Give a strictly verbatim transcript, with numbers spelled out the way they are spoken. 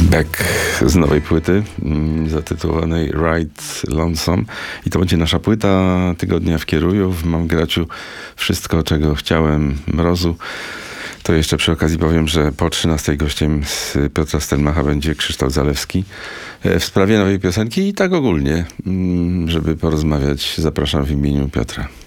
Beck z nowej płyty mm, zatytułowanej Ride Lonesome. I to będzie nasza płyta tygodnia w Kierujów. Mam graciu wszystko, czego chciałem, mrozu. To jeszcze przy okazji powiem, że po trzynastej gościem z Piotra Stelmacha będzie Krzysztof Zalewski w sprawie nowej piosenki i tak ogólnie, mm, żeby porozmawiać. Zapraszam w imieniu Piotra.